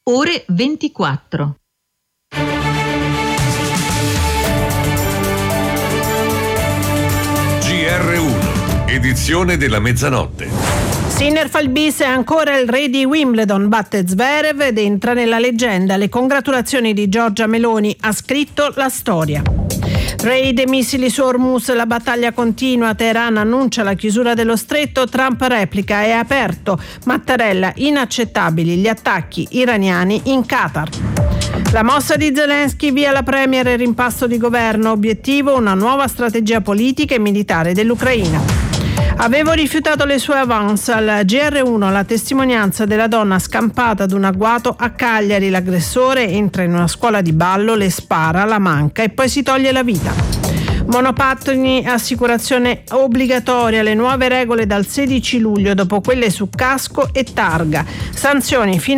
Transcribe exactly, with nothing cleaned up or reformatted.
ore ventiquattro. G R uno, edizione della mezzanotte. Sinner fa il bis, è ancora il re di Wimbledon, batte Zverev ed entra nella leggenda. Le congratulazioni di Giorgia Meloni, ha scritto la storia. Raid e missili su Hormuz, la battaglia continua, Teheran annuncia la chiusura dello stretto, Trump replica, è aperto. Mattarella, inaccettabili gli attacchi iraniani in Qatar. La mossa di Zelensky, via la premier e rimpasto di governo, obiettivo una nuova strategia politica e militare dell'Ucraina. Avevo rifiutato le sue avance. Al G R uno la testimonianza della donna scampata ad un agguato a Cagliari. L'aggressore entra in una scuola di ballo, le spara, la manca e poi si toglie la vita. Monopattini, assicurazione obbligatoria, le nuove regole dal sedici luglio dopo quelle su casco e targa. Sanzioni fino